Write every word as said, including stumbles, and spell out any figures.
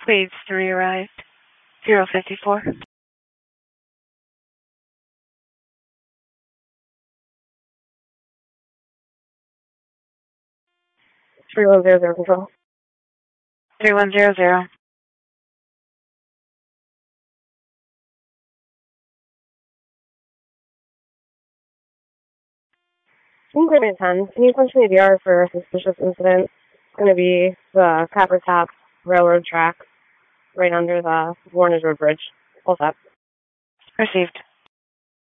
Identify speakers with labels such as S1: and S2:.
S1: Speeds three arrived. Zero fifty four.
S2: Three one zero zero control.
S1: Three one zero zero.
S2: Can you ten? Can you punch me the R for a suspicious incident? It's going to be the Copper Top Railroad track right under the Warner's Road Bridge. What's up?
S1: Received.